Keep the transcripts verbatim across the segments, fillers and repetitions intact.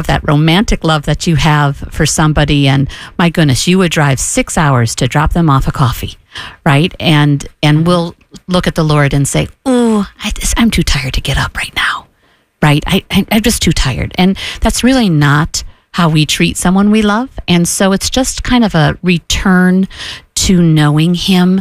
of that romantic love that you have for somebody, and my goodness, you would drive six hours to drop them off a coffee, right? And and we'll look at the Lord and say, "Ooh, I, I'm too tired to get up right now." Right? I, I, I'm just too tired. And that's really not how we treat someone we love. And so it's just kind of a return to knowing him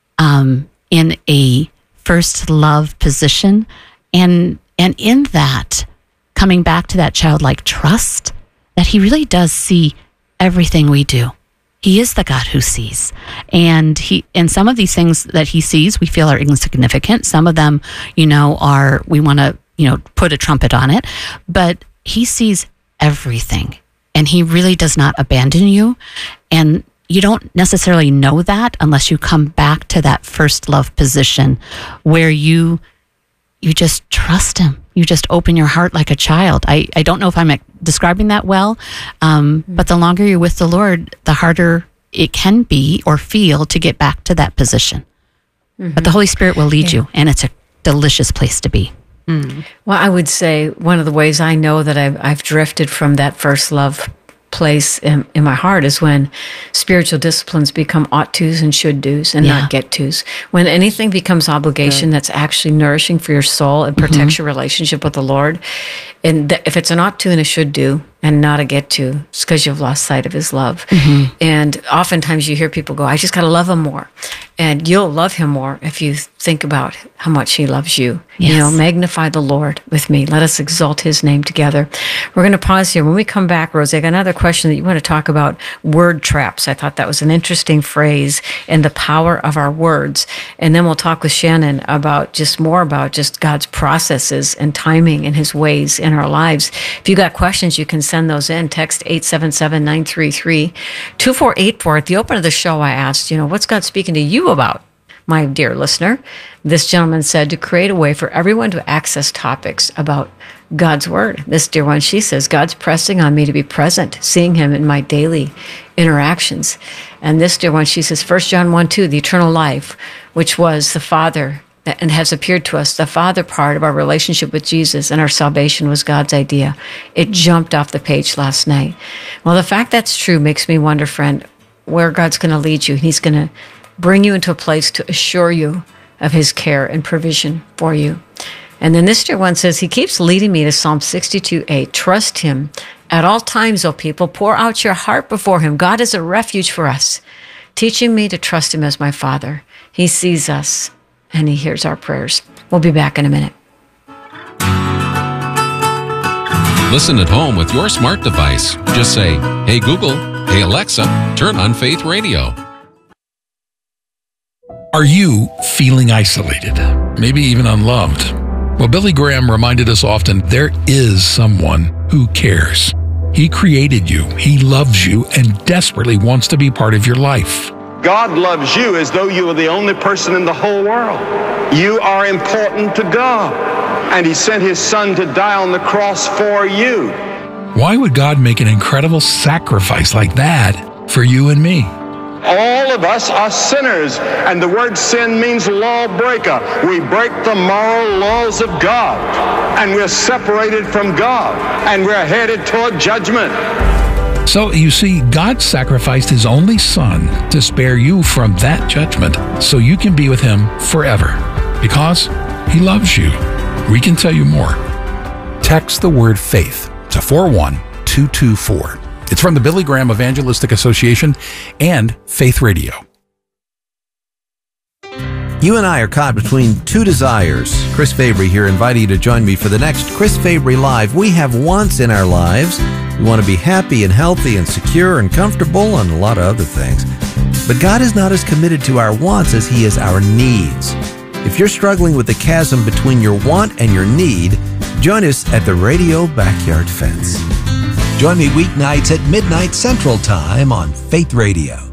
um, in a first love position. And, and in that, coming back to that childlike trust, that he really does see everything we do. He is the God who sees. And he, and some of these things that he sees, we feel are insignificant. Some of them, you know, are, we want to, you know, put a trumpet on it, but he sees everything, and he really does not abandon you. And you don't necessarily know that unless you come back to that first love position where you, you just trust him. You just open your heart like a child. I, I don't know if I'm describing that well, um, mm-hmm. but the longer you're with the Lord, the harder it can be or feel to get back to that position. Mm-hmm. But the Holy Spirit will lead yeah. you, and it's a delicious place to be. Mm. Well, I would say one of the ways I know that I've, I've drifted from that first love place in, in my heart is when spiritual disciplines become ought tos and should do's and yeah. not get tos. When anything becomes obligation Good. That's actually nourishing for your soul and protects mm-hmm. your relationship with the Lord. And th- if it's an ought to and a should do and not a get to, it's because you've lost sight of his love. Mm-hmm. And oftentimes you hear people go, I just got to love him more. And you'll love him more if you think about how much he loves you. Yes. You know, magnify the Lord with me. Let us exalt his name together. We're going to pause here. When we come back, Rosie, I got another question that you want to talk about word traps. I thought that was an interesting phrase and the power of our words. And then we'll talk with Shannon about just more about just God's processes and timing and his ways in our lives. If you got questions, you can send those in. Text eight seven seven, nine three three, two four eight four. At the open of the show, I asked, you know, what's God speaking to you about, my dear listener? This gentleman said to create a way for everyone to access topics about God's word. This dear one, she says, God's pressing on me to be present, seeing him in my daily interactions. And this dear one, she says, First John one two, the eternal life, which was the Father and has appeared to us, the Father part of our relationship with Jesus and our salvation was God's idea. It jumped off the page last night. Well, the fact that's true makes me wonder, friend, where God's going to lead you. He's going to bring you into a place to assure you of his care and provision for you. And then this dear one says, he keeps leading me to Psalm sixty-two eight. Trust him at all times, O people. Pour out your heart before him. God is a refuge for us, teaching me to trust him as my Father. He sees us and he hears our prayers. We'll be back in a minute. Listen at home with your smart device. Just say, hey Google, hey Alexa, turn on Faith Radio. Are you feeling isolated? Maybe even unloved? Well, Billy Graham reminded us often there is someone who cares. He created you, he loves you, and desperately wants to be part of your life. God loves you as though you were the only person in the whole world. You are important to God, and he sent his son to die on the cross for you. Why would God make an incredible sacrifice like that for you and me? All of us are sinners, and the word sin means lawbreaker. We break the moral laws of God, and we're separated from God, and we're headed toward judgment. So, you see, God sacrificed his only son to spare you from that judgment so you can be with him forever because he loves you. We can tell you more. Text the word faith to four one two two four. It's from the Billy Graham Evangelistic Association and Faith Radio. You and I are caught between two desires. Chris Fabry here, inviting you to join me for the next Chris Fabry Live. We have wants in our lives. We want to be happy and healthy and secure and comfortable and a lot of other things. But God is not as committed to our wants as he is our needs. If you're struggling with the chasm between your want and your need, join us at the Radio Backyard Fence. Join me weeknights at midnight Central Time on Faith Radio.